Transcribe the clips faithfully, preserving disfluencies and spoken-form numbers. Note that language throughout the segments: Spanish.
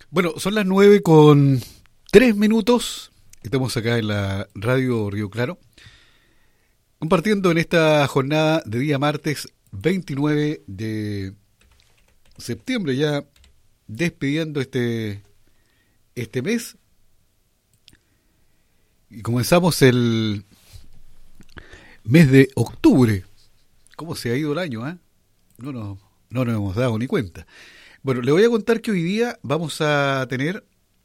Bueno, son las nueve con tres minutos. Estamos acá en la radio Río Claro, compartiendo en esta jornada de día martes veintinueve de septiembre, ya despidiendo este, este mes. Y comenzamos el mes de octubre. ¿Cómo se ha ido el año? ¿eh? No, nos, no nos hemos dado ni cuenta. Bueno, le voy a contar que hoy día vamos a tener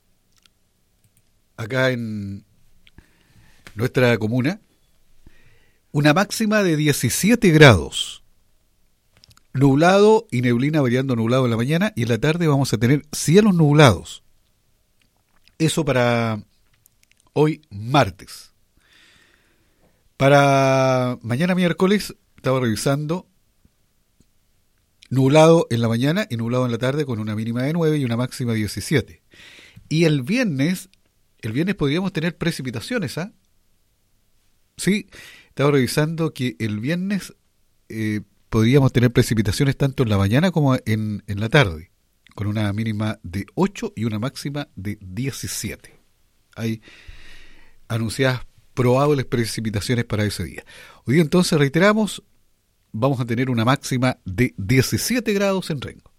acá en nuestra comuna una máxima de diecisiete grados. Nublado y neblina, variando nublado en la mañana, y en la tarde vamos a tener cielos nublados. Eso para hoy martes. Para mañana miércoles, estaba revisando, nublado en la mañana y nublado en la tarde con una mínima de nueve y una máxima de diecisiete. Y el viernes, el viernes podríamos tener precipitaciones, ¿ah? ¿eh? Sí, estaba revisando que el viernes eh, podríamos tener precipitaciones tanto en la mañana como en, en la tarde, con una mínima de ocho y una máxima de diecisiete. Hay anunciadas probables precipitaciones para ese día. Hoy día entonces reiteramos, vamos a tener una máxima de diecisiete grados en Rengo.